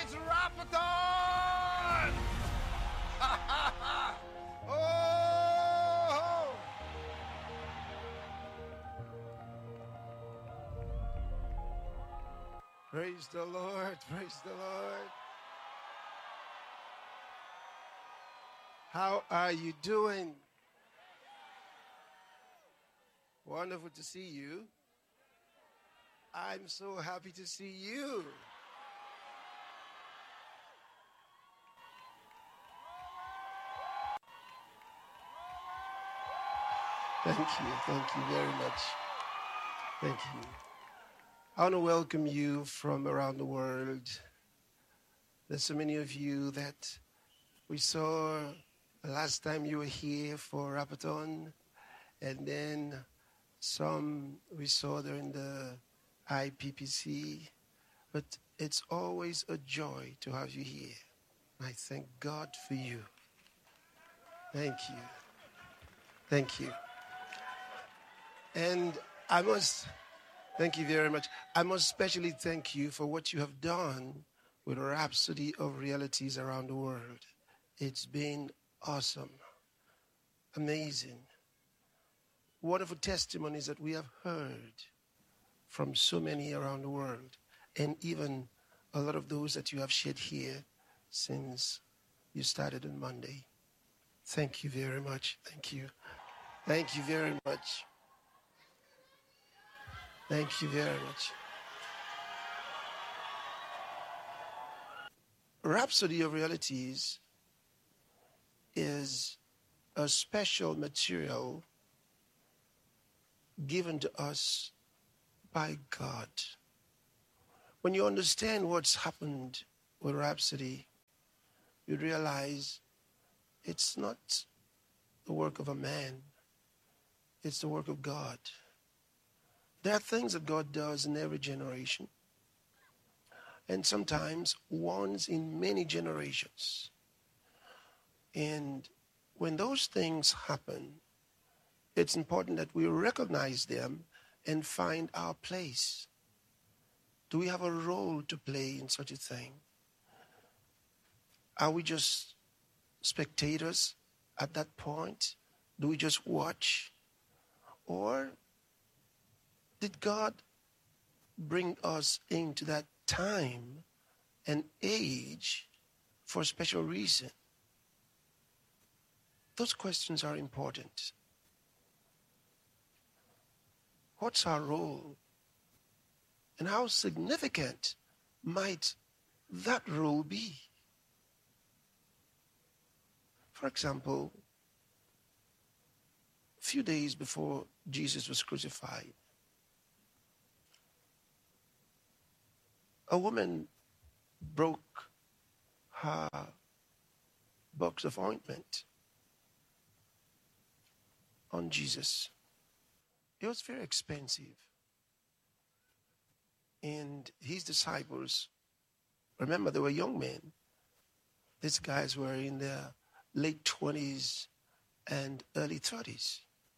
It's Rapathon! Oh! Praise the Lord, praise the Lord. How are you doing? Wonderful to see you. I'm so happy to see you. Thank you very much. Thank you. I want to welcome you from around the world. There's so many of you that we saw the last time you were here for Rapathon, and then some we saw during the IPPC. But it's always a joy to have you here. I thank God for you. Thank you. Thank you. And I must thank you very much. I must especially thank you for what you have done with Rhapsody of Realities around the world. It's been awesome, amazing, wonderful testimonies that we have heard from so many around the world, and even a lot of those that you have shared here since you started on Monday. Thank you very much. Thank you. Thank you very much. Thank you very much. Rhapsody of Realities is a special material given to us by God. When you understand what's happened with Rhapsody, you realize it's not the work of a man, it's the work of God. There are things that God does in every generation, and sometimes once in many generations. And when those things happen, it's important that we recognize them and find our place. Do we have a role to play in such a thing? Are we just spectators at that point? Do we just watch? Or did God bring us into that time and age for a special reason? Those questions are important. What's our role? And how significant might that role be? For example, a few days before Jesus was crucified, a woman broke her box of ointment on Jesus. It was very expensive. And his disciples, remember, they were young men. These guys were in their late 20s and early 30s.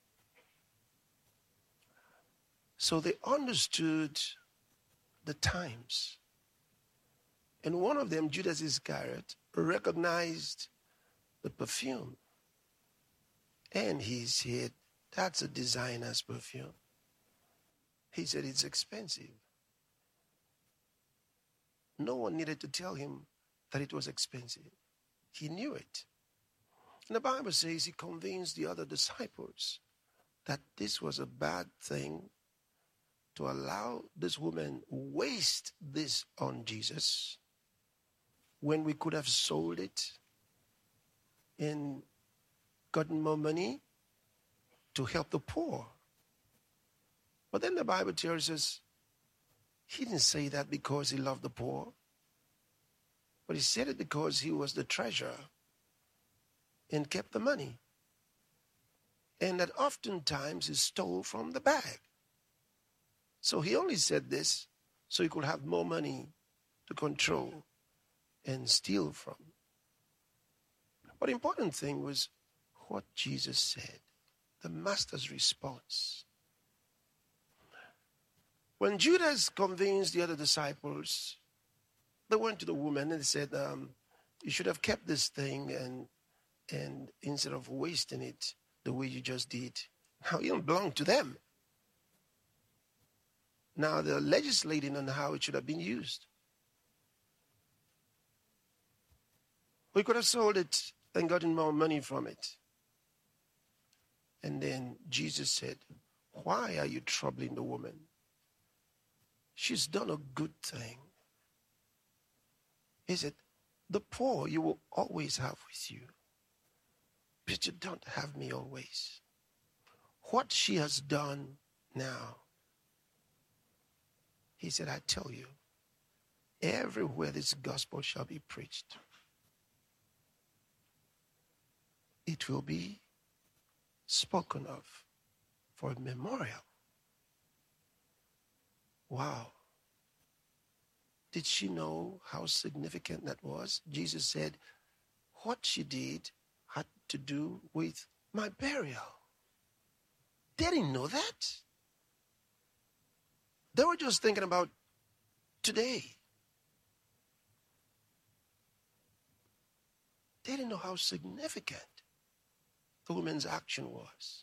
So they understood the times. And one of them, Judas Iscariot, recognized the perfume. And he said, that's a designer's perfume. He said, it's expensive. No one needed to tell him that it was expensive. He knew it. And the Bible says he convinced the other disciples that this was a bad thing to allow this woman waste this on Jesus when we could have sold it and gotten more money to help the poor. But then the Bible tells us he didn't say that because he loved the poor, but he said it because he was the treasurer and kept the money. And that oftentimes he stole from the bag. So he only said this so he could have more money to control and steal from. But the important thing was what Jesus said, the master's response. When Judas convinced the other disciples They went to the woman and they said, you should have kept this thing and instead of wasting it the way you just did. Now, it don't belong to them. Now they're legislating on how it should have been used. We could have sold it and gotten more money from it. And then Jesus said, why are you troubling the woman? She's done a good thing. He said, the poor you will always have with you, but you don't have me always. What she has done now, he said, I tell you, everywhere this gospel shall be preached, it will be spoken of for a memorial. Wow. Did she know how significant that was? Jesus said, what she did had to do with my burial. They didn't know that. They were just thinking about today. They didn't know how significant the woman's action was.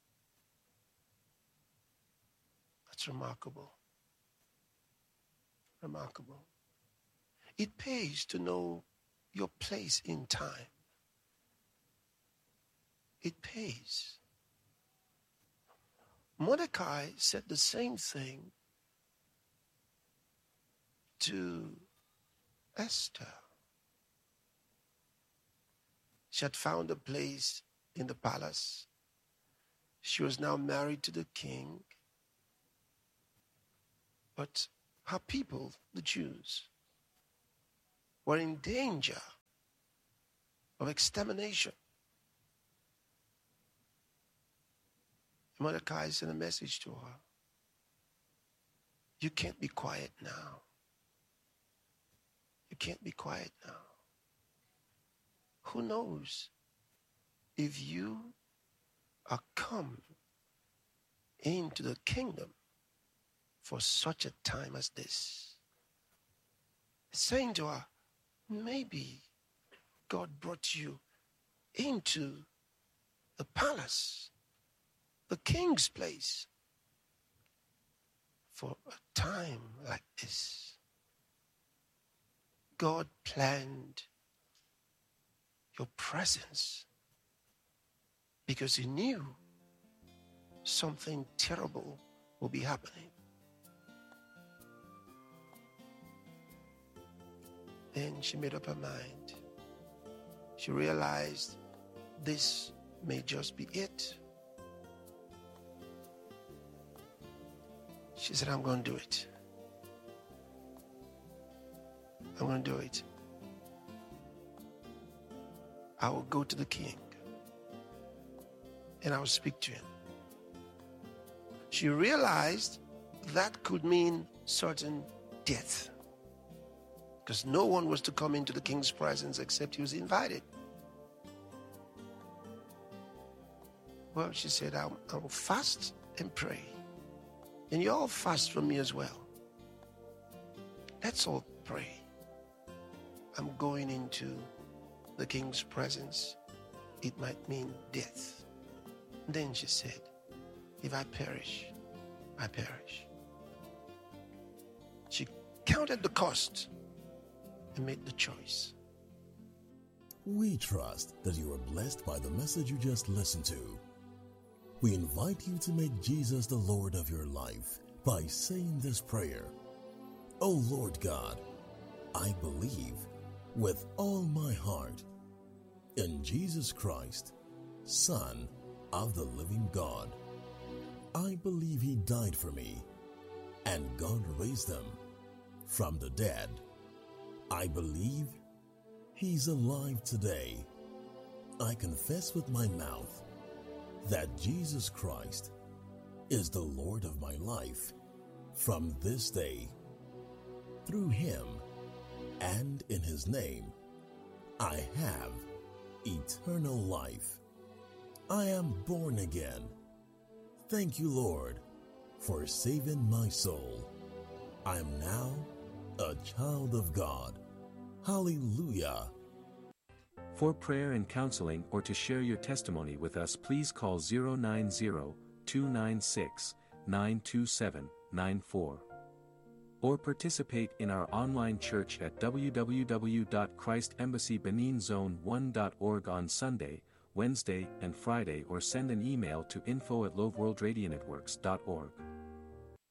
That's remarkable. Remarkable. It pays to know your place in time. It pays. Mordecai said the same thing to Esther. She had found a place in the palace. She was now married to the king. But her people, the Jews, were in danger of extermination. Mordecai sent a message to her. You can't be quiet now. You can't be quiet now. Who knows if you are come into the kingdom for such a time as this. Saying to her, maybe God brought you into the palace, the king's place, for a time like this. God planned your presence because he knew something terrible will be happening. Then she made up her mind. She realized this may just be it. She said, I'm going to do it. I'm going to do it. I will go to the king and I will speak to him. She realized that could mean certain death, because no one was to come into the king's presence except he was invited. Well, she said, I will fast and pray. And you all fast for me as well. Let's all pray. I'm going into the king's presence. It might mean death. And then she said, if I perish, I perish. She counted the cost and made the choice. We trust that you are blessed by the message you just listened to. We invite you to make Jesus the Lord of your life by saying this prayer. Oh Lord God, I believe with all my heart in Jesus Christ, Son of the living God. I believe he died for me and God raised him from the dead. I believe he's alive today. I confess with my mouth that Jesus Christ is the Lord of my life from this day. Through him and in his name, I have eternal life. I am born again. Thank you, Lord, for saving my soul. I am now a child of God. Hallelujah. For prayer and counseling or to share your testimony with us, please call 090-296-92794. Or participate in our online church at www.christembassybeninzone1.org on Sunday, Wednesday, and Friday, or send an email to info@loveworldradianetworks.org.